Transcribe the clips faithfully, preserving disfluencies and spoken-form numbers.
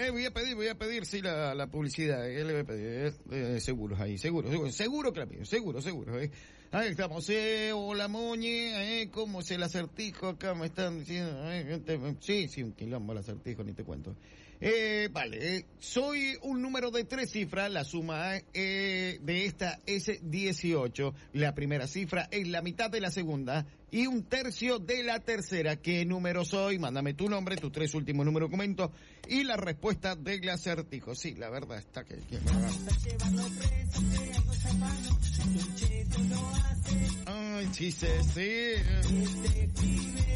eh, voy a pedir, voy a pedir, sí, la, la publicidad, eh, le voy a pedir, eh, eh, seguros ahí, seguro, seguro, seguro que la pido, seguro, seguro, eh. Ahí estamos, eh, hola Moñe, eh, ¿cómo es el acertijo? Acá me están diciendo, eh, sí, sí, un quilombo el acertijo, ni te cuento. Eh, vale, eh, soy un número de tres cifras, la suma eh, de esta es dieciocho, la primera cifra es la mitad de la segunda y un tercio de la tercera. ¿Qué número soy? Mándame tu nombre, tus tres últimos números documentos y la respuesta del acertijo. Sí, la verdad está que... que ay, sí, sí, sí.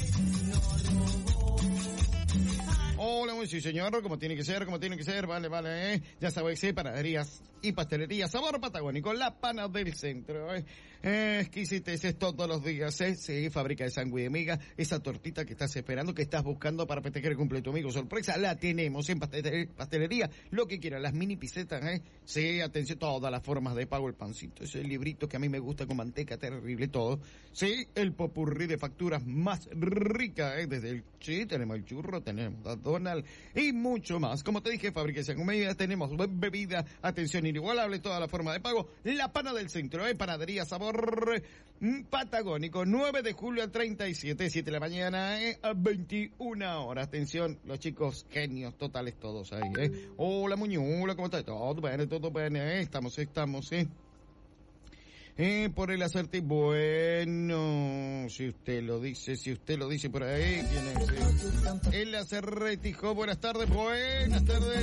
Hola, muy sí, señor, como tiene que ser, como tiene que ser, vale, vale, eh. Ya sabéis, eh, panaderías y pastelerías, sabor patagónico, la pana del centro, eh. eh exquisiteces todos los días, eh. Sí, fábrica de sándwich de miga, esa tortita que estás esperando, que estás buscando para festejar el cumple de tu amigo, sorpresa, la tenemos en pastelería, pastelería, lo que quieras, las mini pisetas, eh. Sí, atención, todas las formas de pago, el pancito, ese librito que a mí me gusta con manteca, terrible, todo. Sí, el popurrí de facturas más rica, eh. Desde el, sí, tenemos el churro, tenemos Donald y mucho más. Como te dije, fábrica de comida, tenemos bebida, atención inigualable, toda la forma de pago, la pana del centro, eh, panadería sabor mm, patagónico, nueve de julio al treinta y siete, siete de la mañana, eh, a veintiuna horas. Atención, los chicos genios totales todos ahí, eh. Hola Muñola, ¿cómo estás? Todo bien, todo bien, eh. estamos, estamos, eh. Eh, por el acertijo, bueno, si usted lo dice, si usted lo dice por ahí, ¿quién es? El acertijo, buenas tardes, buenas tardes.